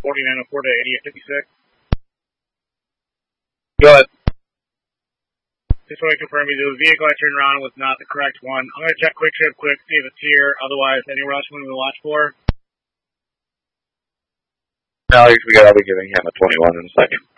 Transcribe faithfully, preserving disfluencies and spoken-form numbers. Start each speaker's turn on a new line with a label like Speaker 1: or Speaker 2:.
Speaker 1: forty-nine oh four to eighty-eight fifty-six.
Speaker 2: Go ahead.
Speaker 1: Just want to confirm you, the vehicle I turned around was not the correct one. I'm going to check Quick Trip quick, see if it's here. Otherwise, anywhere else you want me to watch for?
Speaker 2: Alex, we gotta be giving him a twenty-one in a second.